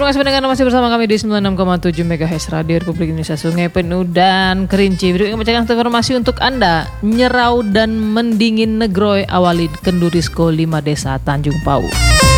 terima kasih pendengar masih bersama kami di 96,7 MHz Radio Republik Indonesia Sungai Penuh dan Kerinci. Berikut membacakan informasi untuk Anda. Nyerau dan mendingin Negroy awali Kendurisko 5 Desa Tanjung Pau.